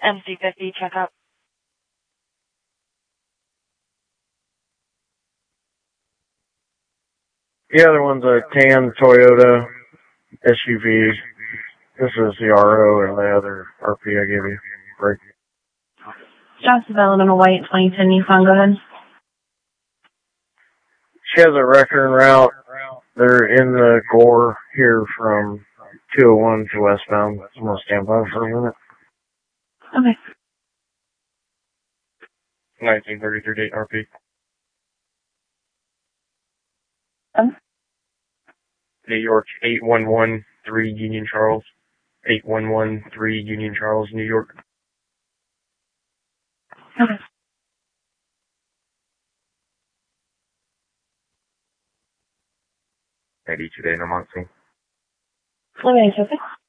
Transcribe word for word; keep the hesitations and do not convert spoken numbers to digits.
M C fifty checkup. The other one's a tan Toyota S U V. This is the R O and the other R P I gave you. Break. Just developed in a white twenty ten Nissan. Go ahead. She has a wrecker en route. They're in the Gore here from two oh one to westbound. I'm going to stand by for a minute. Okay. nineteen thirty-three date R P. Um, New York eight one one three Union Charles. eight one one three Union Charles, New York. okay. eighty-two day Namonsi. Let me check it.